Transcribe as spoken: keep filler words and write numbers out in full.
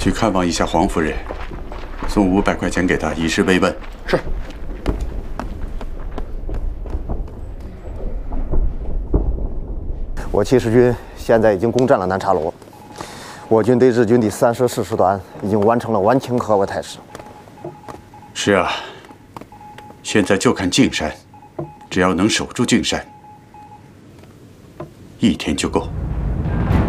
去看望一下黄夫人，送五百块钱给她，以示慰问。 是。 我七十军现在已经攻占了南岔罗，我军对日军的三师四师团已经完成了完清河外态势。 是啊，现在就看径山，只要能守住径山，一天就够。